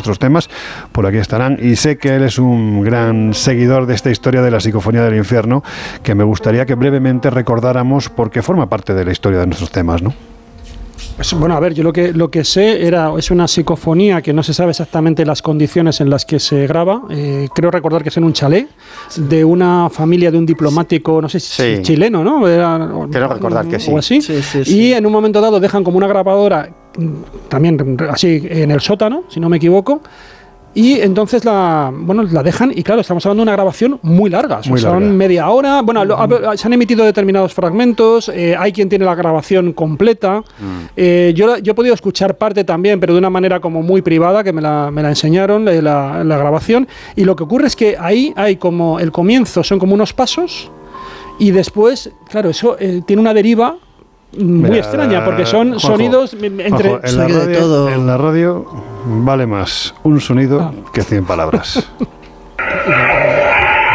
nuestros temas, por aquí estarán. Y sé que él es un gran seguidor de esta historia de la psicofonía del infierno, que me gustaría que brevemente recordáramos porque forma parte de la historia de nuestros temas, ¿no? Pues, bueno, a ver, yo lo que sé es una psicofonía que no se sabe exactamente las condiciones en las que se graba. Creo recordar que es en un chalet de una familia de un diplomático, no sé si chileno, ¿no? Quiero recordar que sí. O así. Y en un momento dado dejan como una grabadora, también así en el sótano, si no me equivoco. Y entonces la dejan, y claro, estamos hablando de una grabación muy larga, son media hora. Bueno, se han emitido determinados fragmentos, hay quien tiene la grabación completa. Yo he podido escuchar parte también, pero de una manera como muy privada, que me la enseñaron, la grabación. Y lo que ocurre es que ahí hay como el comienzo, son como unos pasos, y después, claro, eso tiene una deriva muy extraña, porque son sonidos entre... En la radio vale más un sonido que 100 palabras.